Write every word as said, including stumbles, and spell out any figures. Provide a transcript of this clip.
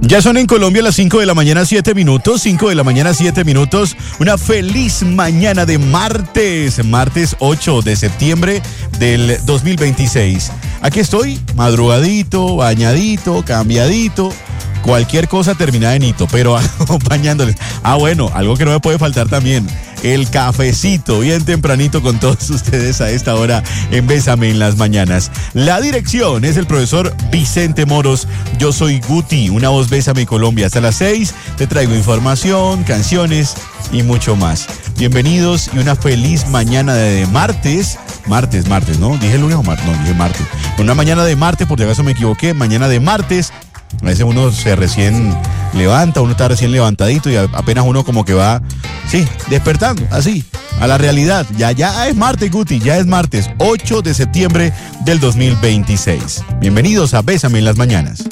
Ya son en Colombia las cinco de la mañana, siete minutos. cinco de la mañana, siete minutos. Una feliz mañana de martes. Martes ocho de septiembre del dos mil veintiséis. Aquí estoy, madrugadito, bañadito, cambiadito. Cualquier cosa terminada en hito, pero acompañándoles. Ah, bueno, algo que no me puede faltar también. El cafecito, bien tempranito con todos ustedes a esta hora en Bésame en las mañanas. La dirección es el profesor Vicente Moros. Yo soy Guti, una voz Bésame Colombia. Hasta las seis te traigo información, canciones y mucho más. Bienvenidos y una feliz mañana de martes. Martes, martes, ¿no? ¿Dije lunes o martes? No, dije martes. Una mañana de martes, por si acaso me equivoqué. Mañana de martes. A veces uno se recién levanta, uno está recién levantadito y apenas uno como que va, sí, despertando, así, a la realidad. Ya, ya es martes, Guti, ya es martes, ocho de septiembre del dos mil veintiséis. Bienvenidos a Bésame en las mañanas.